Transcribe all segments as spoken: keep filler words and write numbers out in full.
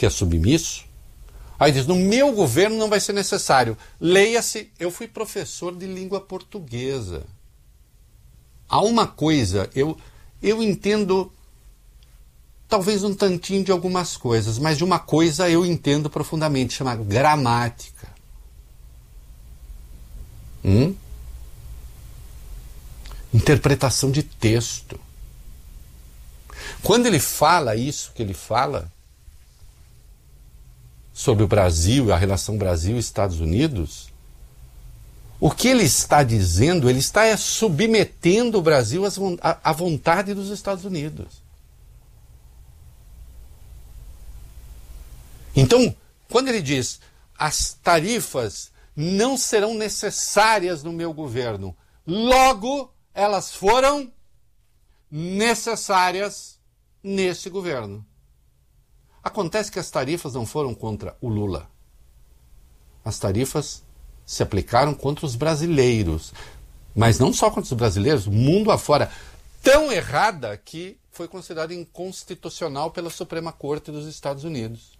porque é submisso. Aí diz, no meu governo não vai ser necessário. Leia-se, eu fui professor de língua portuguesa. Há uma coisa, eu, eu entendo talvez um tantinho de algumas coisas, mas de uma coisa eu entendo profundamente, chama gramática. Hum? Interpretação de texto. Quando ele fala isso que ele fala sobre o Brasil, a relação Brasil e Estados Unidos, o que ele está dizendo, ele está é, submetendo o Brasil à vontade dos Estados Unidos. Então, quando ele diz, as tarifas não serão necessárias no meu governo, logo elas foram necessárias nesse governo. Acontece que as tarifas não foram contra o Lula. As tarifas se aplicaram contra os brasileiros. Mas não só contra os brasileiros, mundo afora. Tão errada que foi considerada inconstitucional pela Suprema Corte dos Estados Unidos.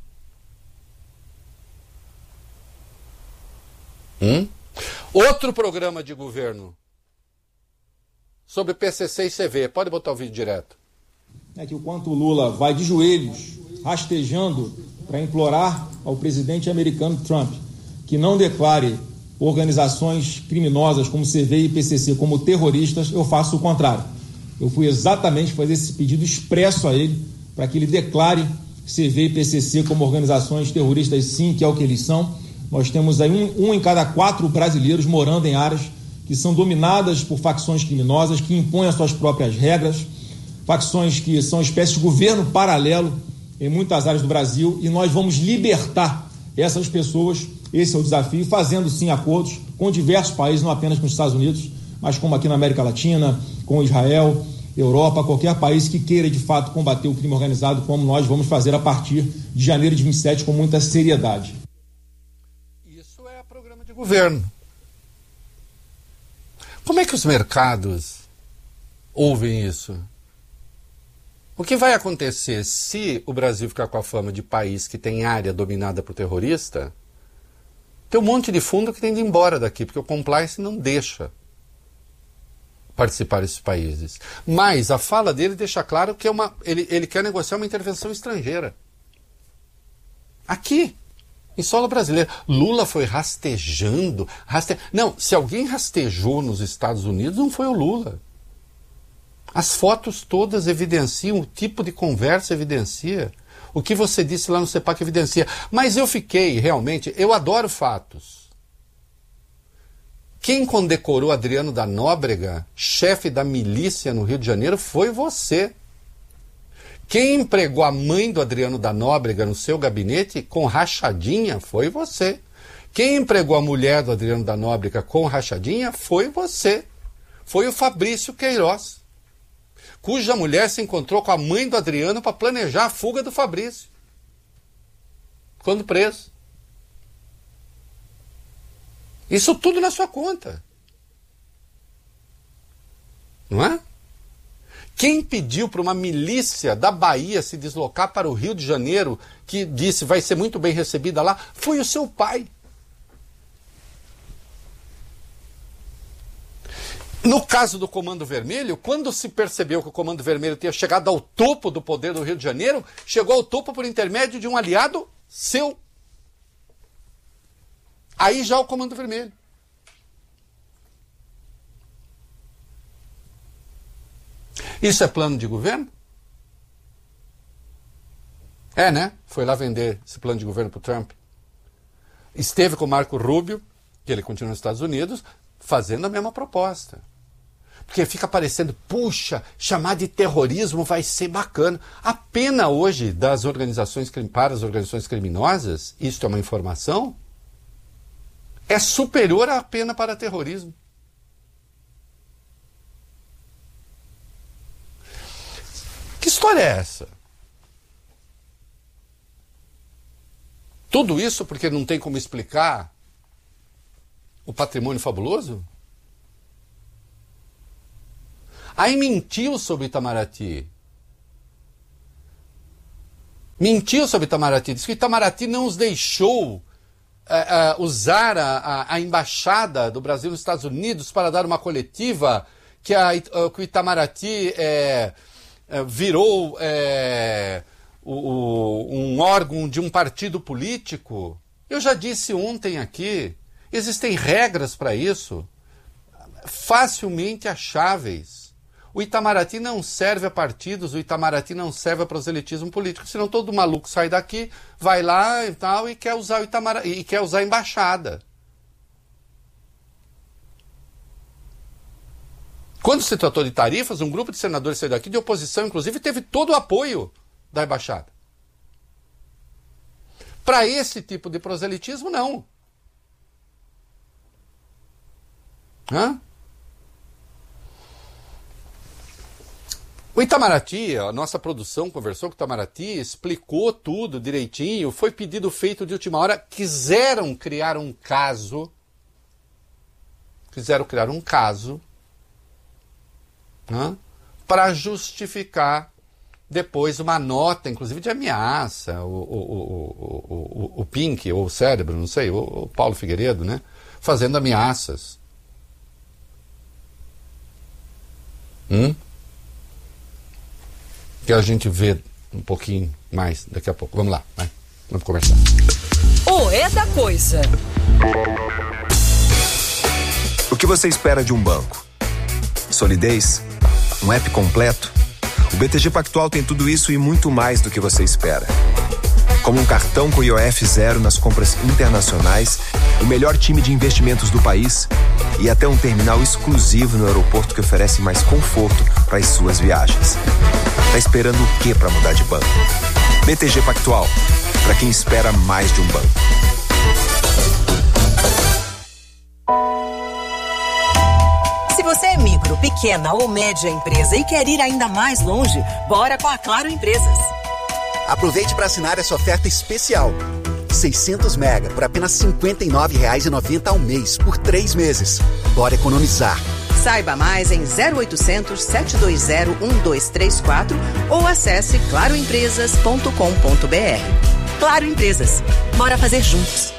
Hum? Outro programa de governo sobre P C C e C V. Pode botar o vídeo direto. É que o quanto o Lula vai de joelhos, rastejando para implorar ao presidente americano Trump que não declare organizações criminosas como C V e P C C como terroristas, eu faço o contrário. Eu fui exatamente fazer esse pedido expresso a ele para que ele declare C V e P C C como organizações terroristas, sim, que é o que eles são. Nós temos aí um, um em cada quatro brasileiros morando em áreas que são dominadas por facções criminosas, que impõem as suas próprias regras, facções que são espécies de governo paralelo em muitas áreas do Brasil, e nós vamos libertar essas pessoas. Esse é o desafio, fazendo sim acordos com diversos países, não apenas com os Estados Unidos, mas como aqui na América Latina, com Israel, Europa, qualquer país que queira de fato combater o crime organizado, como nós vamos fazer a partir de janeiro de vinte e sete com muita seriedade. Isso é programa de governo. Como é que os mercados ouvem isso? O que vai acontecer se o Brasil ficar com a fama de país que tem área dominada por terrorista? Tem um monte de fundo que tem de ir embora daqui, porque o compliance não deixa participar desses países. Mas a fala dele deixa claro que é uma, ele, ele quer negociar uma intervenção estrangeira. Aqui, em solo brasileiro. Lula foi rastejando. Raste... Não, se alguém rastejou nos Estados Unidos, não foi o Lula. As fotos todas evidenciam, o tipo de conversa evidencia. O que você disse lá no CEPAC evidencia. Mas eu fiquei, realmente, eu adoro fatos. Quem condecorou Adriano da Nóbrega, chefe da milícia no Rio de Janeiro, foi você. Quem empregou a mãe do Adriano da Nóbrega no seu gabinete com rachadinha foi você. Quem empregou a mulher do Adriano da Nóbrega com rachadinha foi você. Foi o Fabrício Queiroz, cuja mulher se encontrou com a mãe do Adriano para planejar a fuga do Fabrício, quando preso. Isso tudo na sua conta. Não é? Quem pediu para uma milícia da Bahia se deslocar para o Rio de Janeiro, que disse vai ser muito bem recebida lá, foi o seu pai. No caso do Comando Vermelho, quando se percebeu que o Comando Vermelho tinha chegado ao topo do poder do Rio de Janeiro, chegou ao topo por intermédio de um aliado seu. Aí já o Comando Vermelho. Isso é plano de governo? É, né? Foi lá vender esse plano de governo para o Trump. Esteve com o Marco Rubio, que ele continua nos Estados Unidos, fazendo a mesma proposta. Porque fica parecendo, puxa, chamar de terrorismo vai ser bacana. A pena hoje das organizações para as organizações criminosas, isto é uma informação, é superior à pena para terrorismo. Que história é essa? Tudo isso porque não tem como explicar o patrimônio fabuloso? Aí mentiu sobre Itamaraty. Mentiu sobre Itamaraty, disse que Itamaraty não os deixou uh, uh, usar a, a, a embaixada do Brasil nos Estados Unidos para dar uma coletiva, que, a, uh, que o Itamaraty é, uh, virou é, o, o, um órgão de um partido político. Eu já disse ontem aqui, existem regras para isso, facilmente acháveis. O Itamaraty não serve a partidos, o Itamaraty não serve a proselitismo político, senão todo maluco sai daqui, vai lá e tal e quer usar o Itamaraty, e quer usar a embaixada. Quando se tratou de tarifas, um grupo de senadores saiu daqui, de oposição inclusive, teve todo o apoio da embaixada. Para esse tipo de proselitismo, não. Hã? O Itamaraty, a nossa produção conversou com o Itamaraty, explicou tudo direitinho, foi pedido feito de última hora, quiseram criar um caso, quiseram criar um caso, né, para justificar depois uma nota, inclusive de ameaça, o, o, o, o, o Pink, ou o Cérebro, não sei, o, o Paulo Figueiredo, né, fazendo ameaças. Hum? Que a gente vê um pouquinho mais daqui a pouco. Vamos lá, vai. Vamos conversar. O É da Coisa. O que você espera de um banco? Solidez? Um app completo? O B T G Pactual tem tudo isso e muito mais do que você espera. Como um cartão com I O F zero nas compras internacionais, o melhor time de investimentos do país e até um terminal exclusivo no aeroporto que oferece mais conforto para as suas viagens. Tá esperando o que para mudar de banco? B T G Pactual, para quem espera mais de um banco. Se você é micro, pequena ou média empresa e quer ir ainda mais longe, bora com a Claro Empresas. Aproveite para assinar essa oferta especial. seiscentos mega por apenas cinquenta e nove reais e noventa centavos ao mês, por três meses. Bora economizar. Saiba mais em zero oitocentos, sete dois zero, um dois três quatro ou acesse claro empresas ponto com ponto br. Claro Empresas. Bora fazer juntos.